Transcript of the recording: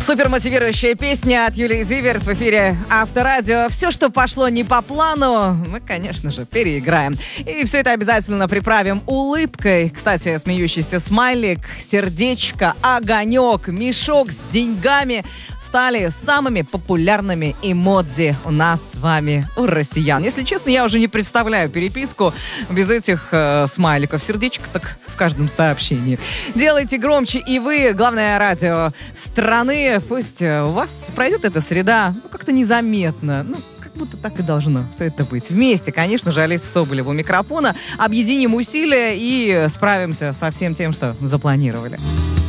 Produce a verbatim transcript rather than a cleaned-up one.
Супер мотивирующая песня от Юлии Зиверт в эфире Авторадио. Все, что пошло не по плану, мы, конечно же, переиграем. И все это обязательно приправим улыбкой. Кстати, смеющийся смайлик, сердечко, огонек, мешок с деньгами стали самыми популярными эмодзи у нас с вами, у россиян. Если честно, я уже не представляю переписку без этих э, смайликов. Сердечко так в каждом сообщении. Делайте громче и вы. Главное радио страны. Пусть у вас пройдет эта среда ну, как-то незаметно. Ну, как будто так и должно все это быть. Вместе, конечно же, Олеся Соболева у микрофона. Объединим усилия и справимся со всем тем, что запланировали.